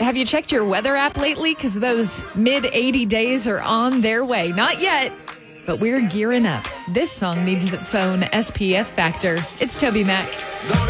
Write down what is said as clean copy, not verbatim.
Have you checked your weather app lately? Because those mid-80 days are on their way. Not yet, but we're gearing up. This song needs its own SPF factor. It's Toby Mac.